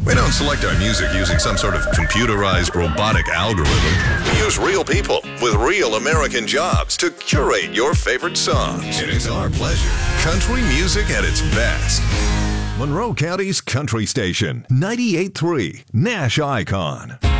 We don't select our music using some sort of computerized robotic algorithm. We use real people with real American jobs to curate your favorite songs. It is our pleasure. Country music at its best. Monroe County's country station, 98.3 Nash Icon.